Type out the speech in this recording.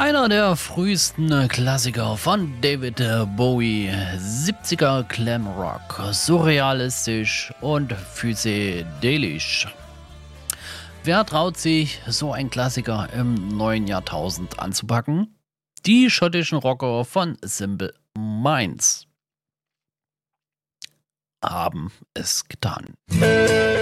Einer der frühesten Klassiker von David Bowie, 70er Glamrock, surrealistisch und psychedelisch. Wer traut sich, so ein Klassiker im neuen Jahrtausend anzupacken? Die schottischen Rocker von Simple Minds haben es getan.